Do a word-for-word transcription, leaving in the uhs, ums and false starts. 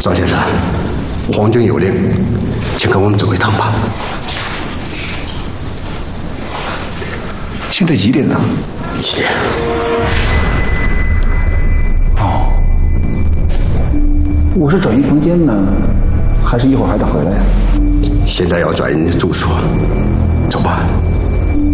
张先生，皇军有令，请跟我们走一趟吧。 现在几点了？ 几点？ 哦，我是转移房间呢，还是一会儿还得回来呀？ 现在要转移住所，走吧。